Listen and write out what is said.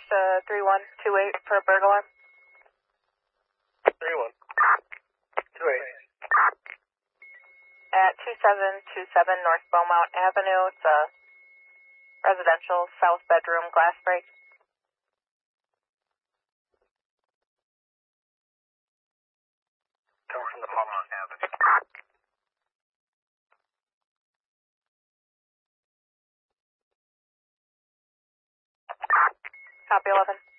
3128 for a burglar alarm. 3128. At 2727 North Beaumont Avenue. It's a residential south bedroom glass break. Coming from the Beaumont Avenue. Copy 11.